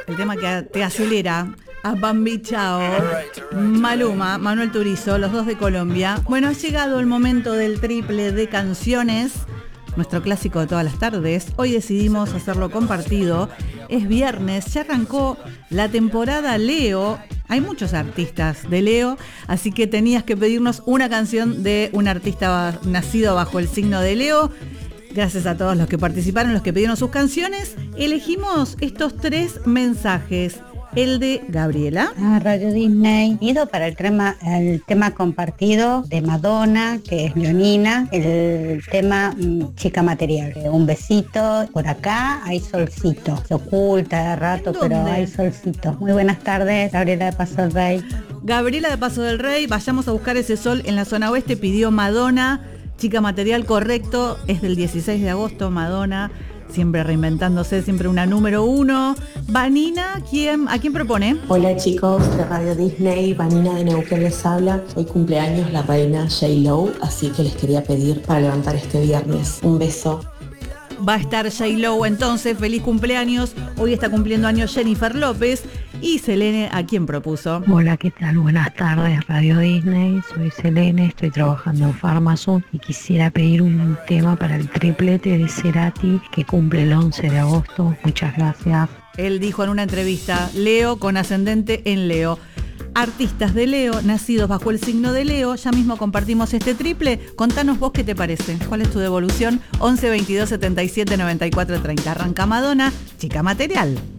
el tema que te acelera, a Bambi Chao, Maluma, Manuel Turizo, los dos de Colombia. Bueno, ha llegado el momento del triple de canciones, nuestro clásico de todas las tardes. Hoy decidimos hacerlo compartido. Es viernes, ya arrancó la temporada Leo. Hay muchos artistas de Leo, así que tenías que pedirnos una canción de un artista nacido bajo el signo de Leo. Gracias a todos los que participaron, los que pidieron sus canciones. Elegimos estos 3 mensajes. El de Gabriela. Radio Disney. Ido para el tema compartido de Madonna, que es leonina. El tema Chica Material. Un besito. Por acá hay solcito. Se oculta de rato, pero hay solcito. Muy buenas tardes, Gabriela de Paso del Rey. Gabriela de Paso del Rey. Vayamos a buscar ese sol en la zona oeste. Pidió Madonna. Chica Material, correcto. Es del 16 de agosto, Madonna. Siempre reinventándose, siempre una número 1. Vanina, ¿a quién propone? Hola chicos de Radio Disney, Vanina de Neuquén les habla. Hoy cumpleaños la reina J-Lo, así que les quería pedir para levantar este viernes. Un beso. Va a estar J-Lo entonces, feliz cumpleaños. Hoy está cumpliendo años Jennifer López. Y Selene, ¿a quién propuso? Hola, ¿qué tal? Buenas tardes, Radio Disney. Soy Selene, estoy trabajando en Farmazone y quisiera pedir un tema para el triplete de Cerati que cumple el 11 de agosto. Muchas gracias. Él dijo en una entrevista, Leo con ascendente en Leo. Artistas de Leo, nacidos bajo el signo de Leo, ya mismo compartimos este triple. Contanos vos qué te parece. ¿Cuál es tu devolución? 11 22 77 94 30. Arranca Madonna, Chica Material.